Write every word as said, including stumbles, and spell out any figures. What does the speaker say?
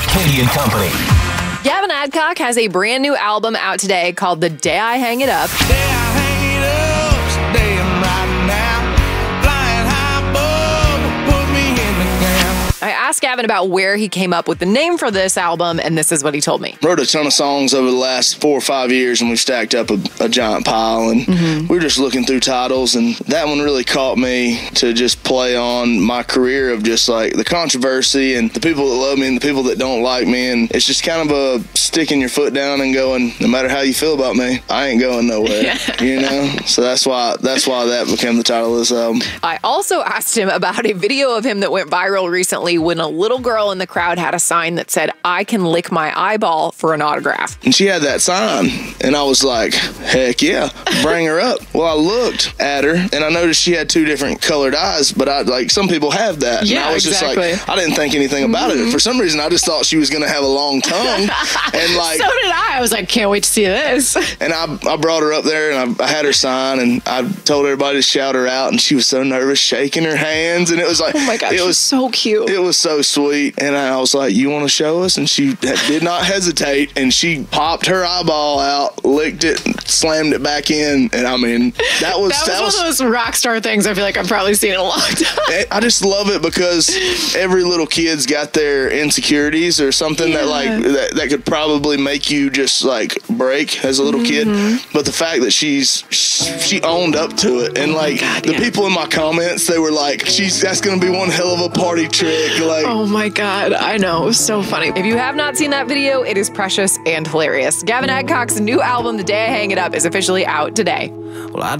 Katie and Company. Gavin Adcock has a brand new album out today called The Day I Hang It Up. Day I hang it up, stay right now. Flying high above, put me in the ground. I asked Gavin about where he came up with the name for this album, and this is what he told me. Wrote a ton of songs over the last four or five years, and we've stacked up a, a giant pile, and mm-hmm. we were just looking through titles, and that one really caught me to just play on my career of just like the controversy and the people that love me and the people that don't like me, and it's just kind of a sticking your foot down and going, no matter how you feel about me, I ain't going nowhere, yeah. you know? So that's why that's why that became the title of this album. I also asked him about a video of him that went viral recently when a little girl in the crowd had a sign that said, "I can lick my eyeball for an autograph." And she had that sign, and I was like, heck yeah, bring her up. Well, I looked at her, and I noticed she had two different colored eyes, but I like some people have that. Yeah, and I was exactly. just like, I didn't think anything about mm-hmm. it. For some reason, I just thought she was going to have a long tongue. And like, so did I. I was like, can't wait to see this. And I, I brought her up there, and I, I had her sign, and I told everybody to shout her out, and she was so nervous, shaking her hands, and it was like, oh my gosh, it was so cute. It was so sweet, and I was like, you want to show us? And she did not hesitate, and she popped her eyeball out, licked it, and slammed it back in, and I mean, that was that was, that was one of those rock star things I feel like I've probably seen in a long time. I just love it because every little kid's got their insecurities or something yeah. that like that, that could probably make you just like break as a little mm-hmm. kid, but the fact that she's she owned up to it, and like oh God, the yeah. people in my comments, they were like, she's that's gonna be one hell of a party trick. Like, oh my God, I know, it was so funny. If you have not seen that video, it is precious and hilarious. Gavin Adcock's new album, The Day I Hang It Up, is officially out today.